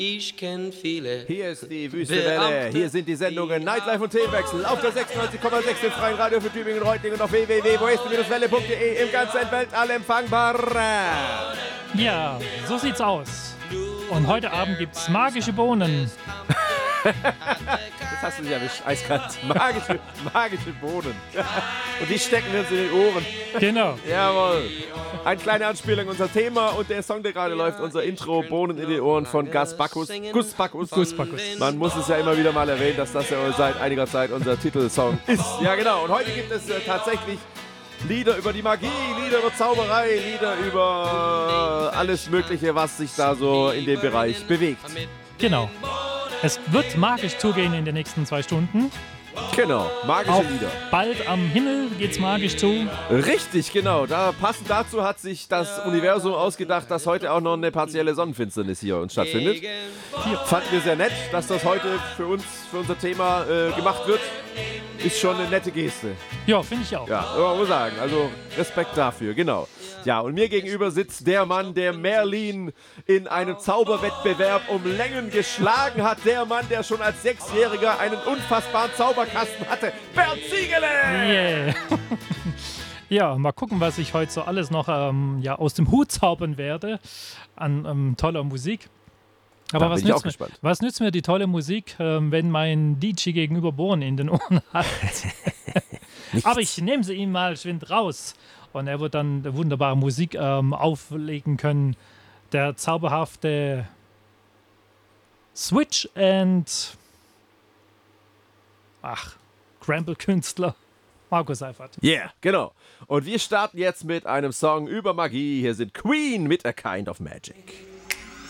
Ich kenne viele. Hier ist die Wüstewelle, hier sind die Sendungen Nightlife und Themenwechsel auf der 96,6 im freien Radio für Tübingen, Reutlingen und auf www.weste-welle.de im ganzen Weltall empfangbar. Ja, so sieht's aus. Und heute Abend gibt's magische Bohnen. Das hast du dich erwischt, eiskalt. Magische Bohnen. Und die stecken uns in den Ohren. Genau. Jawohl. Eine kleine Anspielung, unser Thema und der Song, der gerade läuft, unser Intro, Bohnen in den Ohren von Gus Bacchus. Man muss es ja immer wieder mal erwähnen, dass das ja seit einiger Zeit unser Titelsong ist. Ja, genau. Und heute gibt es tatsächlich Lieder über die Magie, Lieder über Zauberei, Lieder über alles Mögliche, was sich da so in dem Bereich bewegt. Genau. Es wird magisch zugehen in den nächsten 2 Stunden. Genau, magische Auch Lieder. bald am Himmel geht's magisch zu. Richtig, genau. Passend dazu hat sich das Universum ausgedacht, dass heute auch noch eine partielle Sonnenfinsternis hier uns stattfindet. Fanden wir sehr nett, dass das heute für unser Thema gemacht wird. Ist schon eine nette Geste. Ja, finde ich auch. Ja, man muss sagen. Also Respekt dafür, genau. Ja, und mir gegenüber sitzt der Mann, der Merlin in einem Zauberwettbewerb um Längen geschlagen hat. Der Mann, der schon als 6-Jähriger einen unfassbaren Zauberkasten hatte. Bernd Ziegele! Yeah. Ja, mal gucken, was ich heute so alles noch aus dem Hut zaubern werde an toller Musik. Aber was nützt mir die tolle Musik, wenn mein DJ gegenüber Bohnen in den Ohren hat? Aber ich nehme sie ihm mal schwind raus. Und er wird dann wunderbare Musik auflegen können. Der zauberhafte Switch and Cramble-Künstler Markus Seifert. Yeah, genau. Und wir starten jetzt mit einem Song über Magie. Hier sind Queen mit A Kind of Magic.